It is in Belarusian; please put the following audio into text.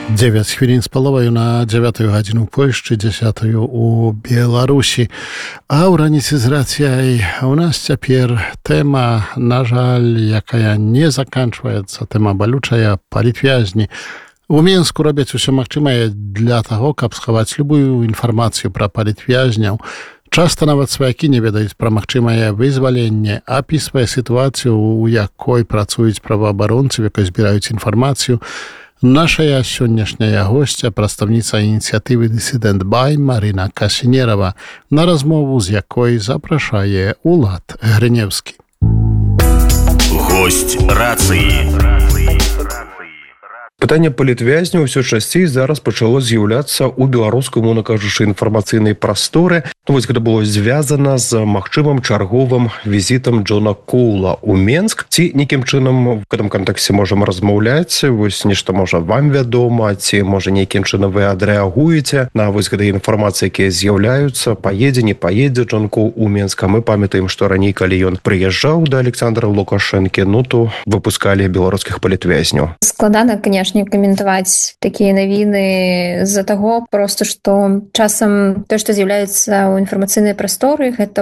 9 хвілін з паловаю на 9 гадзіну ў Польшчы, 10 у Беларусі. А ў раніцы з рацыяй у нас цяпер тэма, на жаль, якая не заканчваецца, тэма балючая, палітвязні. У Мінску робяць усё магчымае для таго, каб схаваць любую інфармацыю пра палітвязняў. Часта нават сваякі не ведаюць пра магчымае вызваленне, апісвае сітуацыю, у якой працуюць праваабаронцы, у якой збіраюць інфармацыю. Нашая сённяшняя госця, прадстаўніца ініцыятывы «Дысідэнт Бай» Марына Касінерава, на размову з якой запрашае Улад Грынеўскі. Гость рацыі. Пытанне палітвязняў ўсё часцей зараз пачало з'яўляцца ў беларускай, мовна кажучы, інфармацыйнай прасторы. Вось гэта было звязана з магчымым чарговым візітам Джона Коула ў Менск. Ці нейкім чынам в гэтым кантексце можам размаўляць? Вось нешта можа вам вядома, ці можа нейкім чынам вы адрэагуеце на вось гэтыя інфармацыі, якія з'яўляюцца, паедзе, не паедзе Джон Коул у Менск. А мы памятаем, што раней, калі ён прыязджаў да Александра Лукашэнкі, то выпускалі беларускіх палітвязняў. Складана, конечно, каментаваць такія навіны з-за таго, просто што часам тое, што з'яўляецца ў інфармацыйнай прасторы, гэта